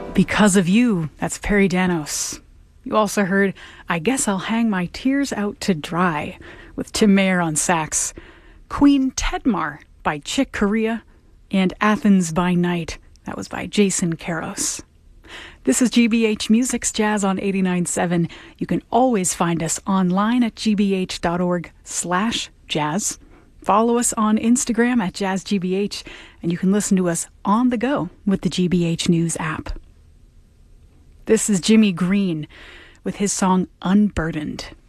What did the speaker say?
Because of You, that's Perry Danos. You also heard I Guess I'll Hang My Tears Out to Dry with Tim Mayer on sax, Queen Tedmar by Chick Corea, and Athens by Night, that was by Jason Karos. This is GBH Music's Jazz on 89.7. You can always find us online at gbh.org/jazz. Follow us on Instagram at JazzGBH, and you can listen to us on the go with the GBH News app. This is Jimmy Green with his song Unburdened.